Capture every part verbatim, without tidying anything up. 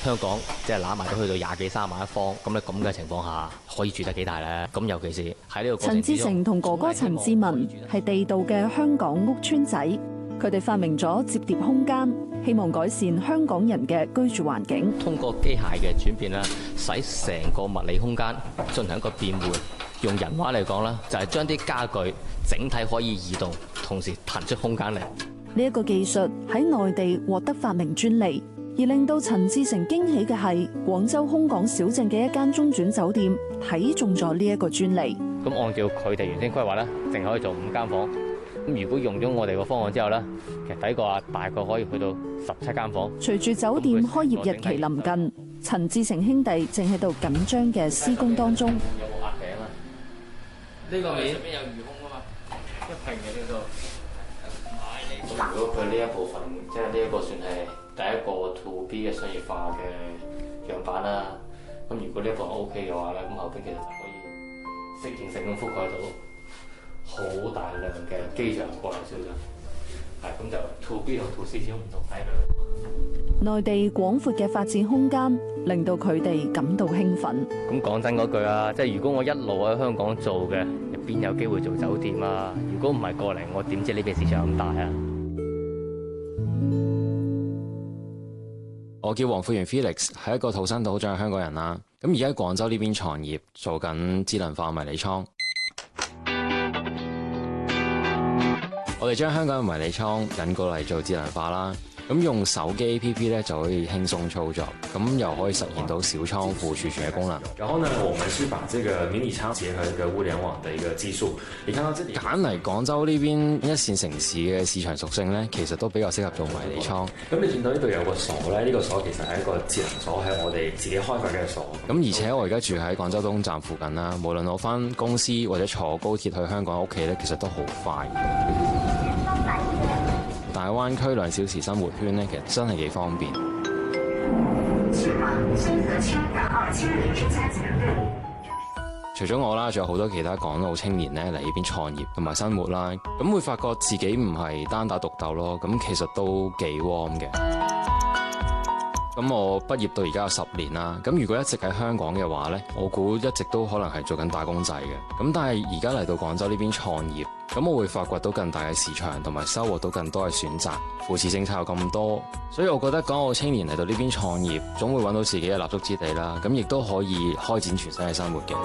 香港即係攬埋都去到廿幾三萬一方，咁咧咁嘅情況下，可以住得幾大咧？咁尤其是喺呢個過程之中， 陳志成同哥哥陳志文係地道嘅香港屋邨仔，佢哋發明咗摺疊空間，希望改善香港人嘅居住環境。 通過機械嘅轉變啦，使成個物理空間進行一個變換。用人話嚟講啦，就係將啲家具整體可以移動，同時騰出空間嚟。 呢一個技術喺內地獲得發明專利，而令到陳志成驚喜嘅係，廣州空港小鎮嘅一間中轉酒店睇中咗呢一個專利。 咁按照佢哋原先規劃咧，淨可以做五間房。咁如果用咗我哋個方案之後咧，其實睇過啊，大概可以去到十七間房。 隨住酒店開業日期臨近，陳志成兄弟正喺度緊張嘅施工當中。 有冇壓頂啊？呢個面上面有魚空啊嘛，一平嘅呢度。咁如果佢呢一部分，即係呢一個算係第一個 to B 嘅商業化嘅樣板啦。咁如果呢一部分 O K 嘅話咧，咁後邊其實就可以適應性咁覆蓋到好大量嘅機場國內消費。係咁就 to B 同 to C 始終唔同睇啦。 內地廣闊嘅發展空間令到佢哋感到興奮。 咁講真嗰句啊，即係如果我一路喺香港做嘅，邊有機會做酒店啊？如果唔係過嚟，我點知呢邊市場咁大啊？ 我叫黃富源 Felix， 係一個土生土長嘅香港人啦。咁而家喺廣州呢邊創業，做緊智能化迷你倉。我哋將香港嘅迷你倉引過嚟做智能化啦。咁用手機 A P P 咧就可以輕鬆操作，咁又可以實現到小倉庫儲存嘅功能。 然後呢，我們是把這個迷你倉結合一個物聯網的一個技術。你看到這裡揀嚟廣州呢邊一線城市嘅市場屬性咧，其實都比較適合做迷你倉。 咁你見到呢度有個鎖咧，呢、這個鎖其實係一個智能鎖，係我哋自己開發嘅鎖。 咁而且我而家住喺廣州東站附近啦，無論我返公司或者坐高鐵去香港屋企咧，其實都好快。大灣區兩小時生活圈咧，其實真係幾方便。除咗我啦，仲有好多其他港澳青年咧嚟呢邊創業同埋生活啦，咁會發覺自己唔係單打獨鬥咯，咁其實都幾 warm 嘅。咁我畢業到而家有十年啦，咁如果一直喺香港嘅話呢，我估一直都可能係做緊打工仔嘅。咁但係而家嚟到廣州呢邊創業，咁我會發掘到更大嘅市場，同埋收穫到更多嘅選擇。扶持政策有咁多，所以我覺得港澳青年嚟到呢邊創業，總會揾到自己嘅立足之地啦。咁亦都可以開展全新嘅生活嘅。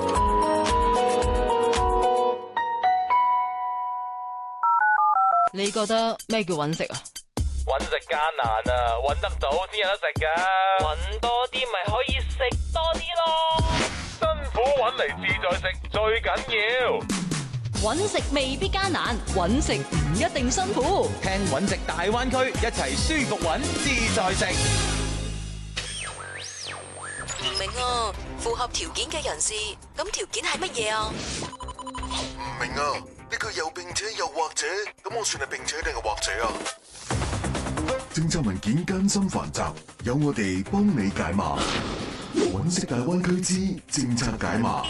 你覺得咩叫揾食啊？ 揾食艱難啊，揾得到先有得食噶。揾多啲咪可以食多啲咯。辛苦揾嚟自在食最緊要。 揾食未必艱難，揾食唔一定辛苦。 聽揾食大灣區，一齊舒服揾自在食。 唔明啊，符合條件嘅人士，咁條件係乜嘢啊？ 唔明啊，呢個又並且又或者，咁我算係並且定係或者啊？政策文件艱辛繁雜，有我哋幫你解碼。揾食大灣區之政策解碼。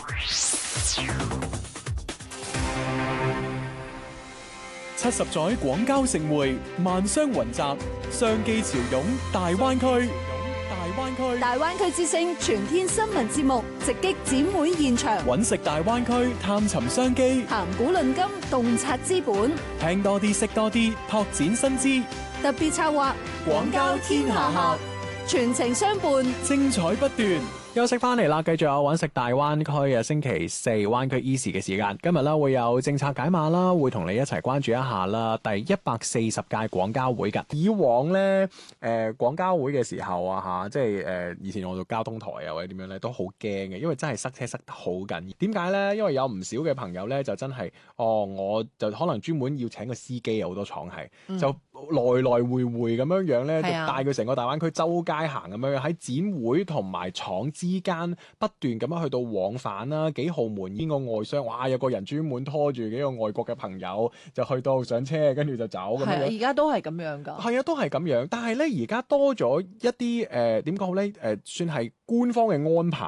七十載廣交盛會，萬商雲集，商機潮湧大灣區。大灣區， 大灣區之聲全天新聞節目直擊展會現場， 揾食大灣區，探尋商機， 談古論今，洞察資本， 聽多啲，識多啲，拓展新知。 特別策劃廣交天下客，全程相伴， 精彩不斷。休息翻嚟啦，繼續有揾食大灣區嘅星期四灣區 Easy 嘅時間。今日啦會有政策解碼啦，會同你一齊關注一下啦。第一百四十屆廣交會㗎。以往咧，誒、呃、廣交會嘅時候啊，嚇，即係誒、呃、以前我做交通台啊，或者點樣咧，都好驚嘅，因為真係塞車塞得好緊要。點解咧？因為有唔少嘅朋友咧，就真係，哦，我就可能專門要請個司機，有好多廠係，嗯、就來來回回咁樣樣咧，就帶佢成個大灣區周街行咁樣，喺展會同埋廠之間不斷咁樣去到往返啦，幾號門邊個外商，哇，有個人專門拖住幾個外國嘅朋友就去到上車，跟住就走咁樣。 係而家都係咁樣噶。 係啊，都係咁樣。但係咧，而家多咗一啲誒點講好咧？誒、呃，算係官方嘅安排啊。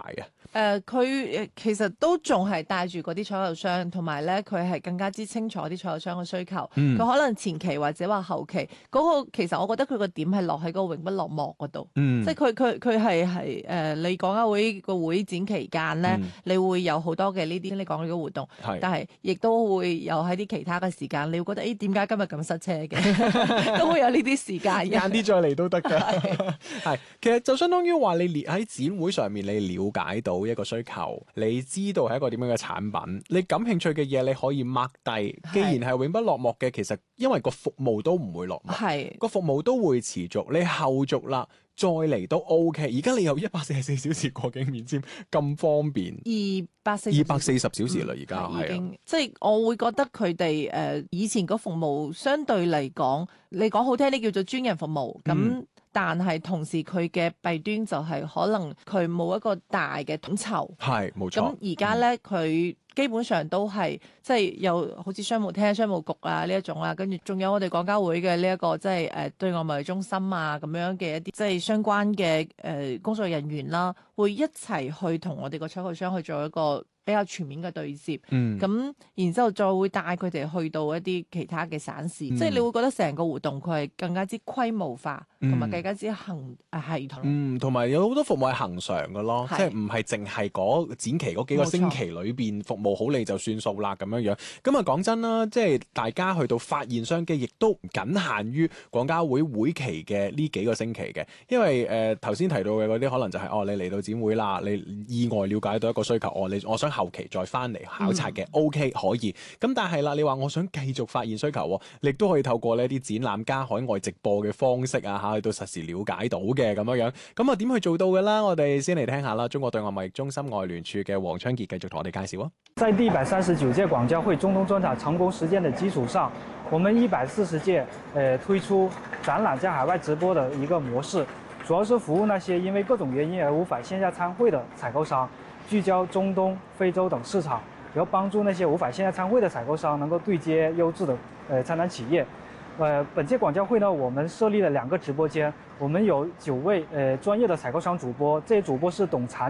誒佢誒其實都仲係帶住嗰啲採購商，同埋咧佢係更加之清楚啲採購商嘅需求。佢、嗯、可能前期或者話後期嗰、嗰個，其實我覺得佢個點係落喺嗰個永不落幕嗰度。嗯、即係佢佢佢係係誒你廣交會個會展期間咧，嗯、你會有好多嘅呢啲你講嘅活動，是但係亦都會有喺啲其他嘅時間，你會覺得誒點解今日咁塞車嘅？都會有呢啲時間。 晏啲再嚟都得㗎。係其實就相當於話你喺展會上面你了解到一個需求，你知道係一個點樣嘅產品，你感興趣嘅嘢你可以 mark 低。既然係永不落幕嘅，其實因為個服務都唔會落幕，係個服務都會持續。你後續啦，再嚟都 OK。而家你有一百四十四小時過境免簽咁方便， 二百四二百四十小時啦，而家係啊， 即係我會覺得佢哋誒以前個服務相對嚟講，你講好聽啲叫做專人服務咁。嗯，但係同時佢嘅弊端就係可能佢冇一個大嘅統籌，係冇錯。咁而家咧佢基本上都係即係有好似商務廳、商務局啊呢一種啦，跟住仲有我哋廣交會嘅呢一個即係誒對外貿易中心啊咁樣嘅一啲即係相關嘅誒、呃、工作人員啦，會一齊去同我哋個採購商去做一個比較全面嘅對接，咁、嗯、然之後再會帶佢哋去到一啲其他嘅省市，嗯、即係你會覺得成個活動佢係更加之規模化，同埋、嗯、更加之恒系統。嗯， 同埋有好多服務係恒常嘅咯，是即係唔係淨係嗰展期嗰幾個星期裏邊服務好你就算數啦咁樣樣。咁啊講真啦，即係大家去到發現商機，亦都唔僅限於廣交會會期嘅呢幾個星期嘅，因為誒頭先提到嘅嗰啲可能就係、是、哦你嚟到展會啦，你意外了解到一個需求，哦你我想後期再翻嚟考察嘅、嗯、OK 可以，咁但係啦，你話我想繼續發現需求，你都可以透過呢啲展覽加海外直播嘅方式啊嚇，去到實時了解到嘅咁樣樣。咁啊點去做到嘅啦？我哋先嚟聽下啦。中國對外貿易中心外聯處嘅黃昌傑繼續同我哋介紹啊。 在第一百三十九屆廣交會中東專場成功實踐的基礎上，我們一百四十屆呃推出展覽加海外直播的一個模式，主要是服務那些因為各種原因而無法線下參會的採購商。聚焦中東、非洲等市場，然後幫助那些無法線下參會的採購商能夠對接優質的呃參展企業。呃，本屆廣交會呢，我們設立了兩個直播間，我們有九位呃專業的採購商主播，這些主播是懂產